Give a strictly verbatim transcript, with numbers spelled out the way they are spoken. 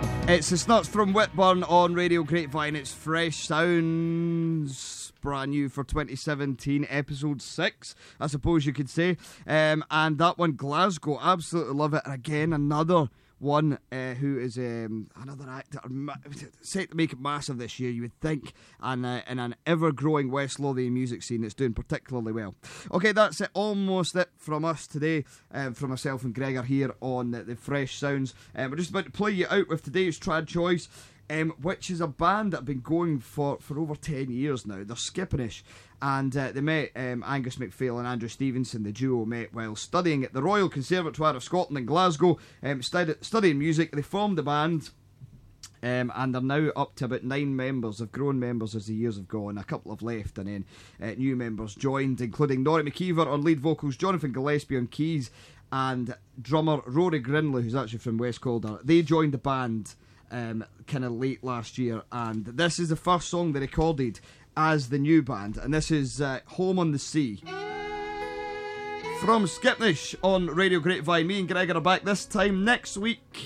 It's the Snuts from Whitburn on Radio Grapevine. It's Fresh Sounds, brand new for twenty seventeen, episode six, I suppose you could say. Um, and that one, Glasgow, absolutely love it. And again, another one uh, who is um, another actor ma- set to make it massive this year, you would think, and uh, in an ever-growing West Lothian music scene that's doing particularly well. Okay, that's it, almost it from us today, um, from myself and Gregor here on the, the Fresh Sounds. Um, we're just about to play you out with today's trad choice, um, which is a band that have been going for, for over ten years now. They're Skipperish. And uh, they met, um, Angus MacPhail and Andrew Stevenson, the duo met while studying at the Royal Conservatoire of Scotland in Glasgow, um, stud- studying music. They formed a band, um, and they're now up to about nine members. They've grown members as the years have gone. A couple have left, and then uh, new members joined, including Norrie McKeever on lead vocals, Jonathan Gillespie on keys, and drummer Rory Grinley, who's actually from West Calder. They joined the band um, kind of late last year, and this is the first song they recorded as the new band, and this is uh, Home on the Sea from Skipnish on Radio Grapevine. Me and Gregor are back this time next week.